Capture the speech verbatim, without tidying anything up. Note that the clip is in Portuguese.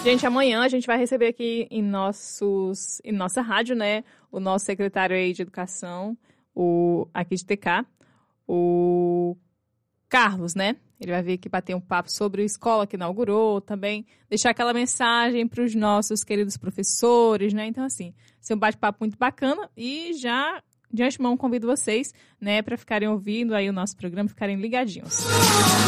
Gente, amanhã a gente vai receber aqui em, nossos, em nossa rádio, né, o nosso secretário aí de Educação, o, aqui de T K, o Carlos, né? Ele vai vir aqui bater um papo sobre a escola que inaugurou, também deixar aquela mensagem para os nossos queridos professores, né? Então, assim, ser um bate-papo muito bacana e já, de antemão, convido vocês, né, para ficarem ouvindo aí o nosso programa, ficarem ligadinhos.